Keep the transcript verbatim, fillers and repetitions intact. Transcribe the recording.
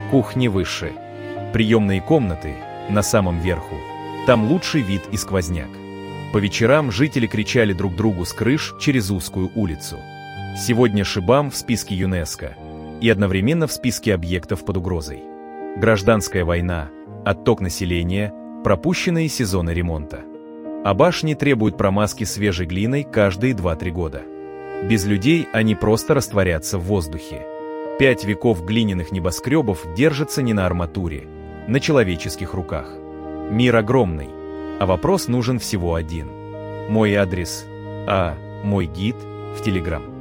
Кухни выше. Приемные комнаты на самом верху. Там лучший вид и сквозняк. По вечерам жители кричали друг другу с крыш через узкую улицу. Сегодня Шибам в списке ЮНЕСКО и одновременно в списке объектов под угрозой. Гражданская война, отток населения, пропущенные сезоны ремонта. А башни требуют промазки свежей глиной каждые два-три года. Без людей они просто растворятся в воздухе. Пять веков глиняных небоскребов держатся не на арматуре, на человеческих руках. Мир огромный, а вопрос нужен всего один. Мой адрес, а мой гид в Телеграм.